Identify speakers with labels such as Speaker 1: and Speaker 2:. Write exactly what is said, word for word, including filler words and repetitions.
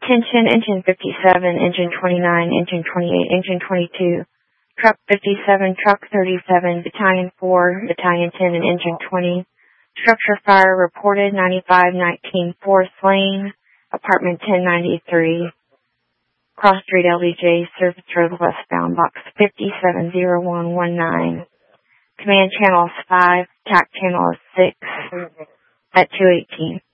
Speaker 1: Attention, engine fifty-seven, engine twenty-nine, engine twenty-eight, engine twenty-two, truck fifty-seven, truck thirty-seven, battalion four, battalion ten, and engine twenty. Structure fire reported ninety-five nineteen fourth Lane, apartment ten ninety-three, Cross Street, L D J, Service Road westbound, box fifty-seven zero one one nine. Command channel is five, T A C channel is six at two eighteen.